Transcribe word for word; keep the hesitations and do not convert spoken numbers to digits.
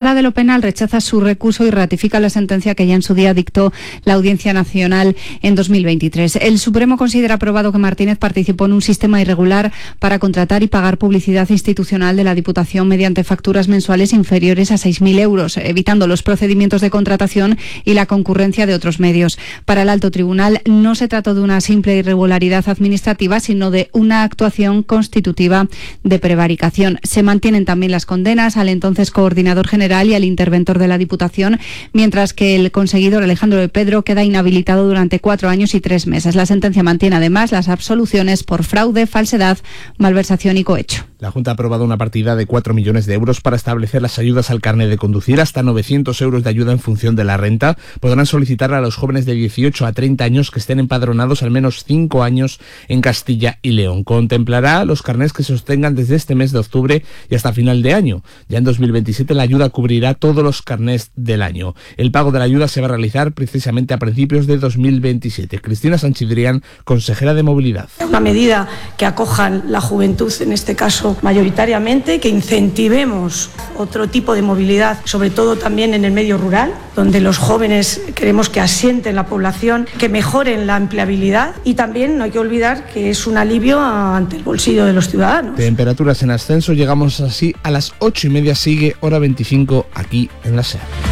Sala de lo Penal rechaza su recurso y ratifica la sentencia que ya en su día dictó la Audiencia Nacional en dos mil veintitrés. El Supremo considera aprobado que Martínez participó en un sistema irregular para contratar y pagar publicidad institucional de la Diputación mediante facturas mensuales inferiores a seis mil euros, evitando los procedimientos de contratación y la concurrencia de otros medios. Para el Alto Tribunal no se trató de una simple irregularidad administrativa, sino de una actuación constitutiva de prevaricación. Se mantienen también las condenas al entonces coordinador general y al interventor de la Diputación, mientras que el conseguidor Alejandro de Pedro queda inhabilitado durante cuatro años y tres meses. La sentencia mantiene además las absoluciones por fraude, falsedad, malversación y cohecho. La Junta ha aprobado una partida de cuatro millones de euros para establecer las ayudas al carnet de conducir. Hasta novecientos euros de ayuda en función de la renta podrán solicitar a los jóvenes de dieciocho a treinta años que estén empadronados al menos cinco años en Castilla y León. Contemplará los carnets que se sostengan desde este mes de octubre y hasta final de año. Ya en dos mil veintisiete la ayuda cubrirá todos los carnets del año. El pago de la ayuda se va a realizar precisamente a principios de dos mil veintisiete. Cristina Sanchidrián, consejera de Movilidad. Una medida que acojan la juventud, en este caso mayoritariamente, que incentivemos otro tipo de movilidad, sobre todo también en el medio rural, donde los jóvenes queremos que asienten la población, que mejoren la empleabilidad y también no hay que olvidar que es un alivio ante el bolsillo de los ciudadanos. Temperaturas en ascenso, llegamos así a las ocho y media, sigue hora veinticinco aquí en la SER.